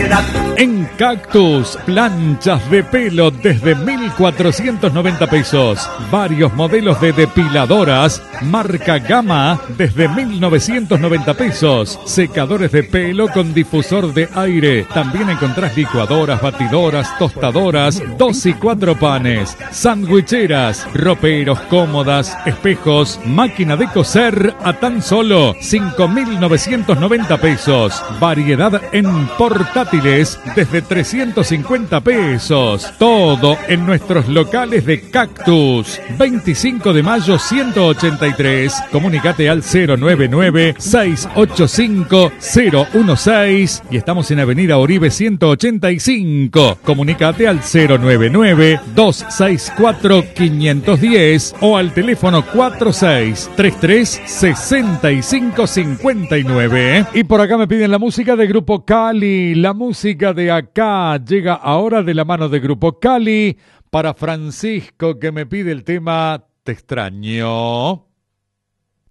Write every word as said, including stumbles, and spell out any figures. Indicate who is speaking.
Speaker 1: variedad.
Speaker 2: En Cactus, planchas de pelo desde mil cuatrocientos noventa pesos. Varios modelos de depiladoras, marca Gama, desde mil novecientos noventa pesos. Secadores de pelo con difusor de aire. También encontrás licuadoras, batidoras, tostadoras, dos y cuatro panes, sandwicheras, roperos, cómodas, espejos, máquina de coser a tan solo cinco mil novecientos noventa pesos. Variedad en portátiles desde trescientos cincuenta pesos. Todo en nuestros locales de Cactus. veinticinco de mayo ciento ochenta y tres. Comunicate al cero nueve nueve, seis ocho cinco, cero uno seis y estamos en Avenida Oribe ciento ochenta y cinco. Comunicate al cero nueve nueve, dos seis cuatro, cinco uno cero o al teléfono cuatro seis tres tres, seis cinco cinco nueve. Y por acá me piden la música de Grupo Cali. La música de acá llega ahora de la mano de Grupo Cali para Francisco, que me pide el tema Te extraño.